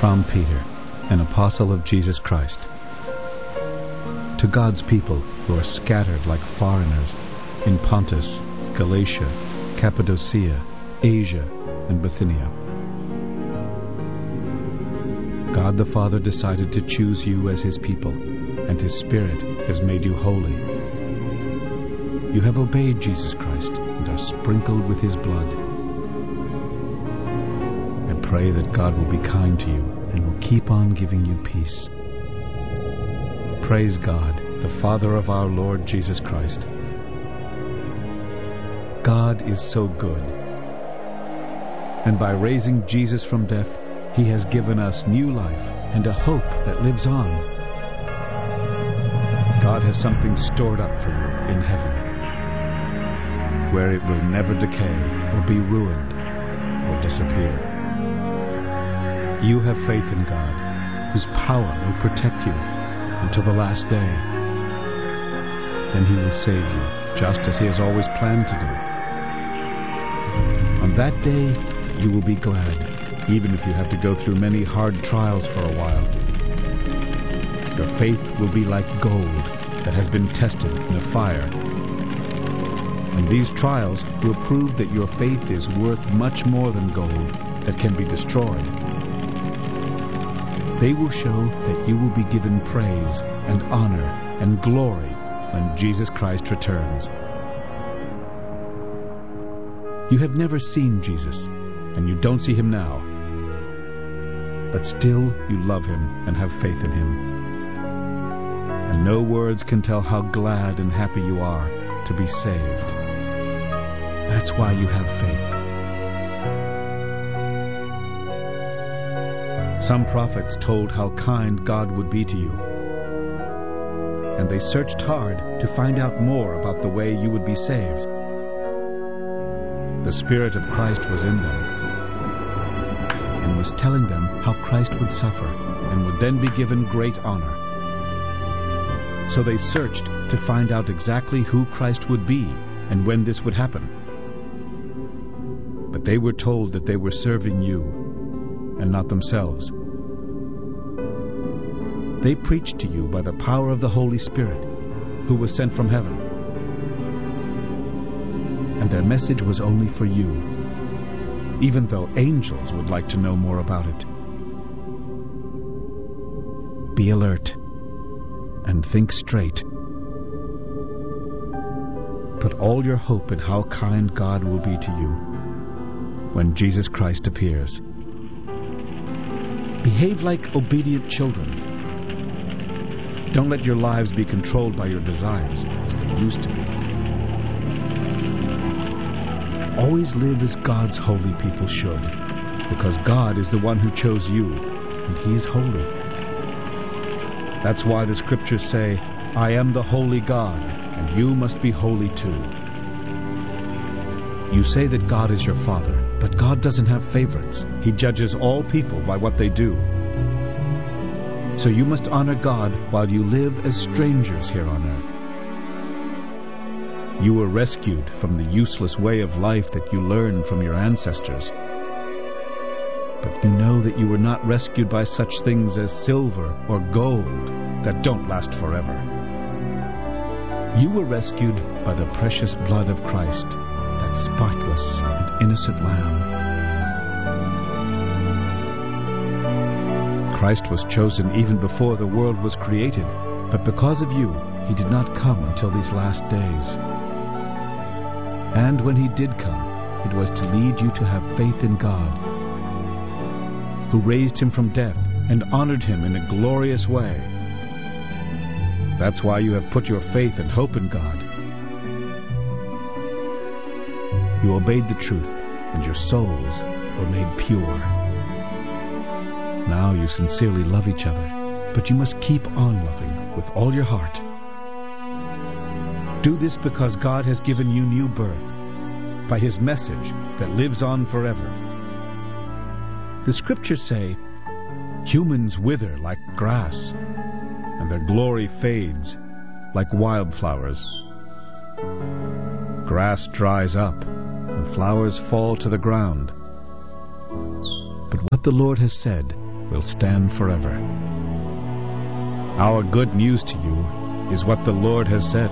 From Peter, an apostle of Jesus Christ, to God's people who are scattered like foreigners in Pontus, Galatia, Cappadocia, Asia, and Bithynia. God the Father decided to choose you as His people, and His Spirit has made you holy. You have obeyed Jesus Christ and are sprinkled with His blood. I pray that God will be kind to you and will keep on giving you peace. Praise God, the Father of our Lord Jesus Christ. God is so good. And by raising Jesus from death, He has given us new life and a hope that lives on. God has something stored up for you in heaven, where it will never decay or be ruined or disappear. You have faith in God, whose power will protect you until the last day. Then He will save you, just as He has always planned to do. On that day, you will be glad, even if you have to go through many hard trials for a while. Your faith will be like gold that has been tested in a fire. And these trials will prove that your faith is worth much more than gold that can be destroyed. They will show that you will be given praise and honor and glory when Jesus Christ returns. You have never seen Jesus, and you don't see Him now. But still you love Him and have faith in Him. And no words can tell how glad and happy you are to be saved. That's why you have faith. Some prophets told how kind God would be to you. And they searched hard to find out more about the way you would be saved. The Spirit of Christ was in them, and was telling them how Christ would suffer and would then be given great honor. So they searched to find out exactly who Christ would be and when this would happen. But they were told that they were serving you and not themselves. They preached to you by the power of the Holy Spirit, who was sent from heaven. And their message was only for you, even though angels would like to know more about it. Be alert and think straight. Put all your hope in how kind God will be to you when Jesus Christ appears. Behave like obedient children. Don't let your lives be controlled by your desires as they used to be. Always live as God's holy people should, because God is the one who chose you, and He is holy. That's why the Scriptures say, I am the holy God, and you must be holy too. You say that God is your Father, but God doesn't have favorites. He judges all people by what they do. So you must honor God while you live as strangers here on earth. You were rescued from the useless way of life that you learned from your ancestors. But you know that you were not rescued by such things as silver or gold that don't last forever. You were rescued by the precious blood of Christ, that spotless and innocent Lamb. Christ was chosen even before the world was created, but because of you, He did not come until these last days. And when He did come, it was to lead you to have faith in God, who raised Him from death and honored Him in a glorious way. That's why you have put your faith and hope in God. You obeyed the truth, and your souls were made pure. Now you sincerely love each other, but you must keep on loving with all your heart. Do this because God has given you new birth by His message that lives on forever. The Scriptures say, humans wither like grass, and their glory fades like wildflowers. Grass dries up, and flowers fall to the ground. But what the Lord has said will stand forever. Our good news to you is what the Lord has said.